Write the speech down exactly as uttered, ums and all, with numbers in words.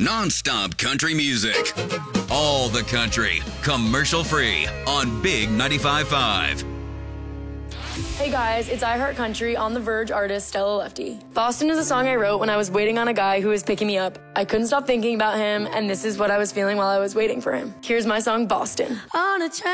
Non-stop country music. All the country, commercial-free on Big ninety-five point five. Hey guys, it's I Heart Country on The Verge artist Stella Lefty. Boston is a song I wrote when I was waiting on a guy who was picking me up. I couldn't stop thinking about him, and this is what I was feeling while I was waiting for him. Here's my song, Boston. On a train.